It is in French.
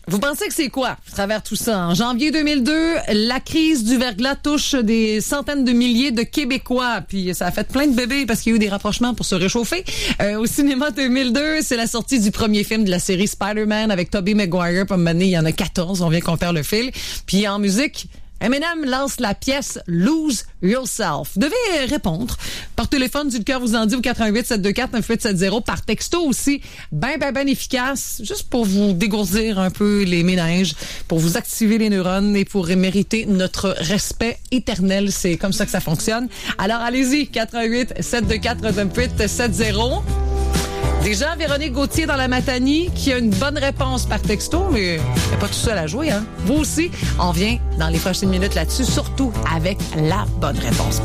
Vous pensez que c'est quoi à travers tout ça? En janvier 2002, la crise du verglas touche des centaines de milliers de Québécois. Puis ça a fait plein de bébés parce qu'il y a eu des rapprochements pour se réchauffer. Au cinéma 2002, c'est la sortie du premier film de la série Spider-Man avec Tobey Maguire. Pour m'amener, il y en a 14, on vient qu'on perd le fil. Puis en musique, Eminem lance la pièce Lose Yourself. Vous devez répondre par téléphone, du cœur vous en dit, au 88-724-9870, par texto aussi, ben efficace, juste pour vous dégourdir un peu les méninges, pour vous activer les neurones et pour mériter notre respect éternel. C'est comme ça que ça fonctionne. Alors allez-y, 88-724-9870. Déjà, Véronique Gauthier dans la Matanie qui a une bonne réponse par texto, mais elle n'est pas tout seul à jouer, hein. Vous aussi, on vient dans les prochaines minutes là-dessus, surtout avec la bonne réponse.